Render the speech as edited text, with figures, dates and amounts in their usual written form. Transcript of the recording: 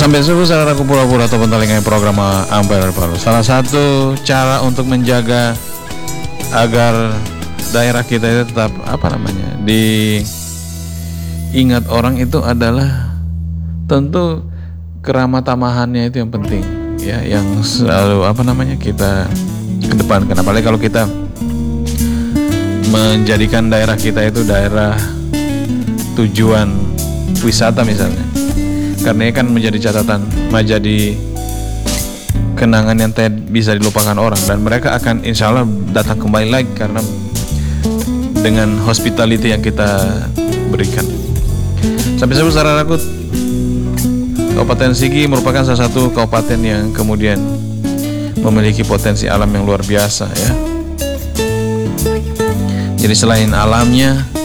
sampai subuh saudaraku pura-pura ataupun telingai program Ampere Palu. Salah satu cara untuk menjaga agar daerah kita itu tetap diingat orang itu adalah tentu keramah tamahannya itu yang penting ya, yang selalu kita kedepankan. Apalagi kalau kita menjadikan daerah kita itu daerah tujuan wisata misalnya, karena ini kan menjadi catatan, menjadi kenangan yang bisa dilupakan orang, dan mereka akan insya Allah datang kembali lagi karena dengan hospitality yang kita berikan. Sampai sebelum saudaraku, Kabupaten Sigi merupakan salah satu kabupaten yang kemudian memiliki potensi alam yang luar biasa ya. Jadi selain alamnya,